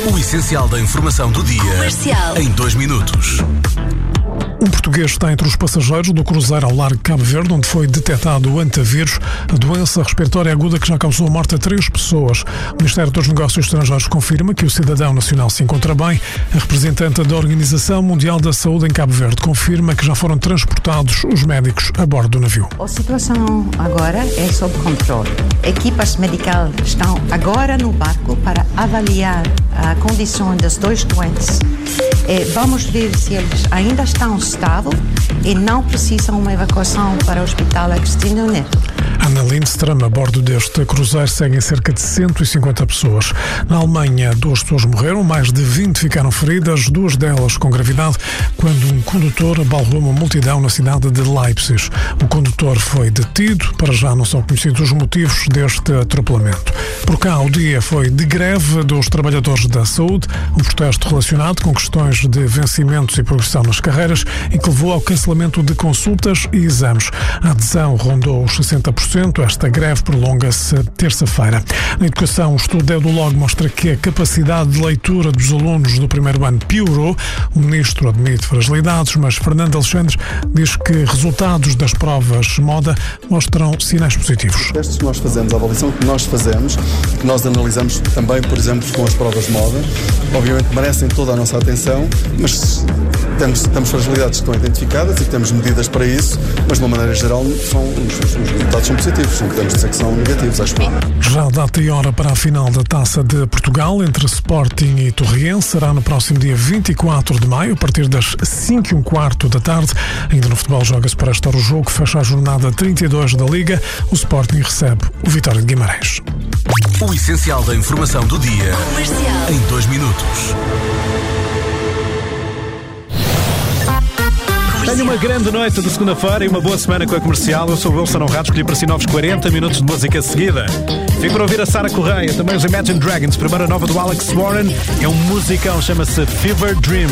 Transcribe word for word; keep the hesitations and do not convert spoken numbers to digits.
O essencial da informação do dia. Comercial. Em dois minutos. Um português está entre os passageiros do cruzeiro ao largo de Cabo Verde, onde foi detectado o antavírus, a doença respiratória aguda que já causou a morte a três pessoas. O Ministério dos Negócios Estrangeiros confirma que o cidadão nacional se encontra bem. A representante da Organização Mundial da Saúde em Cabo Verde confirma que já foram transportados os médicos a bordo do navio. A situação agora é sob controle. Equipas médicas estão agora no barco para avaliar a condição dos dois doentes. Vamos ver se eles ainda estão estáveis e não precisam de uma evacuação para o Hospital Agostinho Neto. Anna Lindström, a bordo deste cruzeiro, seguem cerca de cento e cinquenta pessoas. Na Alemanha, duas pessoas morreram, mais de vinte ficaram feridas, duas delas com gravidade, quando um condutor abalroou uma multidão na cidade de Leipzig. O condutor foi detido, para já não são conhecidos os motivos deste atropelamento. Por cá, o dia foi de greve dos trabalhadores da saúde, um protesto relacionado com questões de vencimentos e progressão nas carreiras e que levou ao cancelamento de consultas e exames. A adesão rondou os sessenta por cento. Esta greve prolonga-se terça-feira. Na educação, o estudo da EduLog mostra que a capacidade de leitura dos alunos do primeiro ano piorou. O ministro admite fragilidades, mas Fernando Alexandre diz que resultados das provas moda mostram sinais positivos. Os testes que nós fazemos, a avaliação que nós fazemos, que nós analisamos também, por exemplo, com as provas de moda, obviamente merecem toda a nossa atenção, mas temos, temos fragilidades que estão identificadas e que temos medidas para isso, mas de uma maneira geral são, os, os resultados são positivos, não podemos dizer que são negativos, acho que. Já a data e hora para a final da Taça de Portugal entre Sporting e Torriense será no próximo dia vinte e quatro de maio, a partir das cinco e um quarto da tarde. Ainda no futebol joga-se para esta hora o jogo que fecha a jornada trinta e dois da Liga. O Sporting recebe o Vitória de Guimarães. O essencial da informação do dia. Comercial. Em dois minutos. Tenha uma grande noite de segunda-feira e uma boa semana com a Comercial. Eu sou o Wilson Honrado, escolhi para si novos quarenta minutos de música seguida. Fico para ouvir a Sara Correia, também os Imagine Dragons. Primeiro a nova do Alex Warren, é um musicão, chama-se Fever Dream.